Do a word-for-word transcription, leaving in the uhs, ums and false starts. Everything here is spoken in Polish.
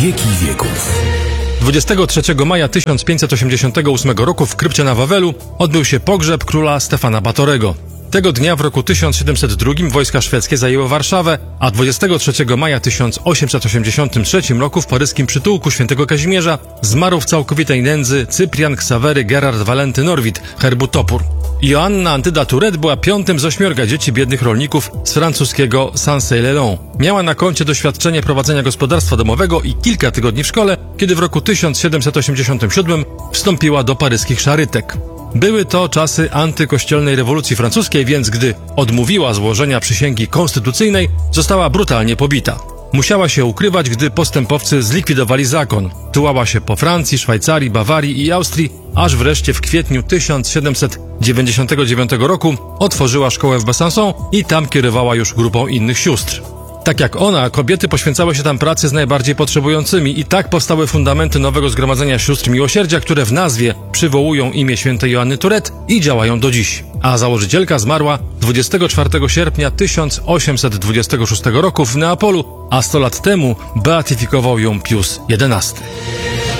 wieki wieków. dwudziestego trzeciego maja tysiąc pięćset osiemdziesiątego ósmego roku w krypcie na Wawelu odbył się pogrzeb króla Stefana Batorego. Tego dnia w roku tysiąc siedemset drugim wojska szwedzkie zajęły Warszawę, a dwudziestego trzeciego maja tysiąc osiemset osiemdziesiątego trzeciego roku w paryskim przytułku świętego Kazimierza zmarł w całkowitej nędzy Cyprian Ksawery Gerard Walenty Norwid, herbu Topór. Joanna Antyda Tourette była piątym z ośmiorga dzieci biednych rolników z francuskiego Saint-Céléron. Miała na koncie doświadczenie prowadzenia gospodarstwa domowego i kilka tygodni w szkole, kiedy w roku tysiąc siedemset osiemdziesiątym siódmym wstąpiła do paryskich szarytek. Były to czasy antykościelnej rewolucji francuskiej, więc gdy odmówiła złożenia przysięgi konstytucyjnej, została brutalnie pobita. Musiała się ukrywać, gdy postępowcy zlikwidowali zakon. Tułała się po Francji, Szwajcarii, Bawarii i Austrii, aż wreszcie w kwietniu tysiąc siedemset dziewięćdziesiątego dziewiątego roku otworzyła szkołę w Besançon i tam kierowała już grupą innych sióstr. Tak jak ona, kobiety poświęcały się tam pracy z najbardziej potrzebującymi i tak powstały fundamenty nowego zgromadzenia sióstr miłosierdzia, które w nazwie przywołują imię świętej Joanny Tourette i działają do dziś. A założycielka zmarła dwudziestego czwartego sierpnia tysiąc osiemset dwudziestego szóstego roku w Neapolu, a sto lat temu beatyfikował ją Pius jedenasty.